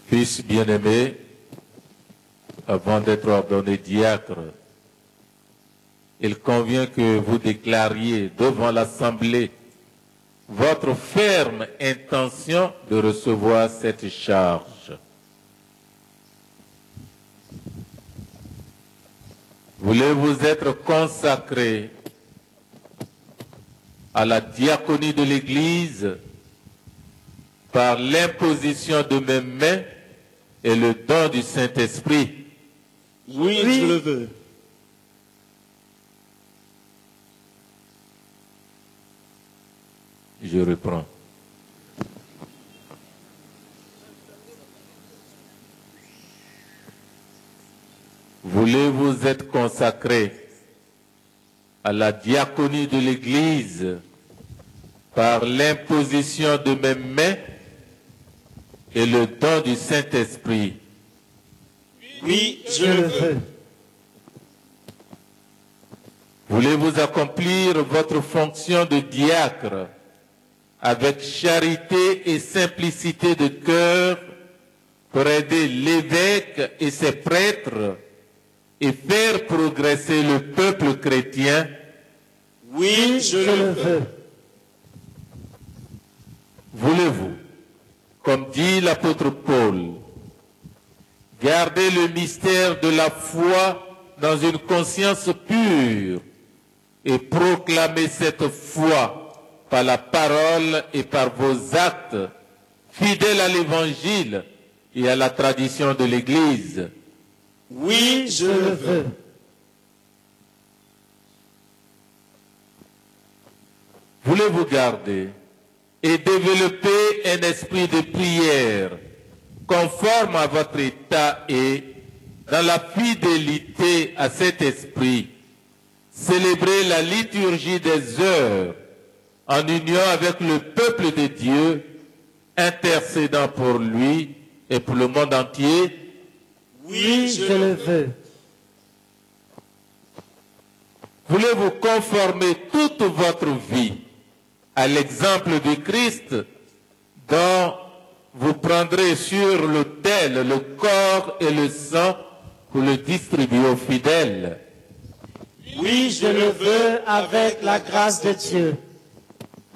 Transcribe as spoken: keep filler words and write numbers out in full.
Fils bien-aimé, avant d'être ordonné diacre, il convient que vous déclariez devant l'Assemblée votre ferme intention de recevoir cette charge. Voulez-vous être consacré à la diaconie de l'Église par l'imposition de mes mains et le don du Saint-Esprit? Oui, oui, je le veux. Je reprends. Voulez-vous être consacré à la diaconie de l'Église par l'imposition de mes mains et le don du Saint-Esprit? Oui, je le veux. Voulez-vous accomplir votre fonction de diacre avec charité et simplicité de cœur pour aider l'évêque et ses prêtres et faire progresser le peuple chrétien? Oui, je le veux. Voulez-vous, comme dit l'apôtre Paul, garder le mystère de la foi dans une conscience pure et proclamer cette foi par la parole et par vos actes, fidèles à l'Évangile et à la tradition de l'Église? Oui, je le veux. Voulez-vous garder et développer un esprit de prière conforme à votre état et, dans la fidélité à cet esprit, célébrer la liturgie des heures en union avec le peuple de Dieu, intercédant pour lui et pour le monde entier? Oui, je le veux. Voulez-vous conformer toute votre vie à l'exemple de Christ, dont vous prendrez sur l'autel le corps et le sang pour le distribuer aux fidèles? Oui, je le veux avec la grâce de Dieu.